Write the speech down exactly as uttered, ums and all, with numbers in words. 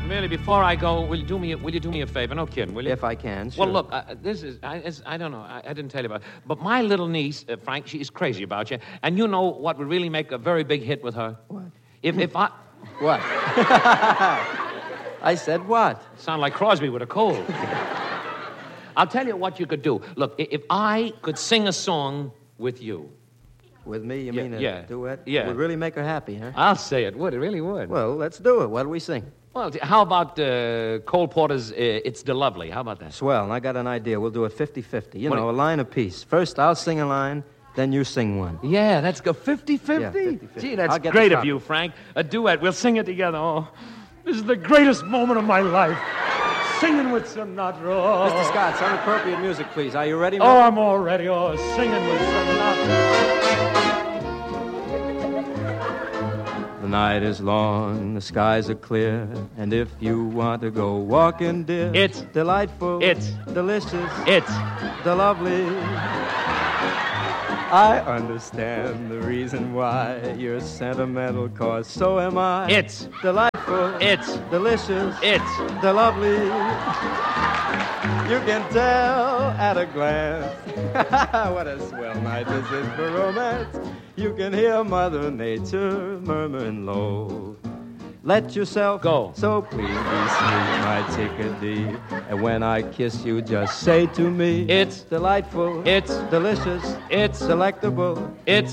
Really, before I go, will you do me? Will you do me a favor? No kidding, will you? If I can, sure. Well, look, uh, this is, I, it's, I don't know, I, I didn't tell you about it, but my little niece, uh, Frank, she is crazy about you, and you know what would really make a very big hit with her? What? If, if I... What? I said what? Sound like Crosby with a cold. I'll tell you what you could do. Look, if I could sing a song with you. With me, you Yeah, mean a yeah. duet? Yeah. It would really make her happy, huh? I'll say it would, it really would. Well, let's do it. What do we sing? Well, t- how about uh, Cole Porter's uh, It's the Lovely? How about that? Swell, and I got an idea. We'll do it fifty-fifty. You What know, do a line apiece. First, I'll sing a line, then you sing one. Yeah, that's good. fifty-fifty? Yeah, fifty-fifty. Gee, that's I'll get great the of top. you, Frank. A duet. We'll sing it together. Oh, this is the greatest moment of my life. Singing with Sinatra. Mister Scott, some appropriate music, please. Are you ready? Oh, I'm all ready. Oh, singing with Sinatra. The night is long, the skies are clear, and if you want to go walking, dear, It's delightful, it's delicious, It's the lovely. I understand the reason why you're sentimental, cause so am I. It's delightful, It's delicious, It's the lovely. You can tell at a glance. What a swell night this is for romance. You can hear Mother Nature murmuring low. Let yourself Go. So please be sweet, my chickadee. And when I kiss you, just say to me, It's delightful, It's delicious, It's delectable. It's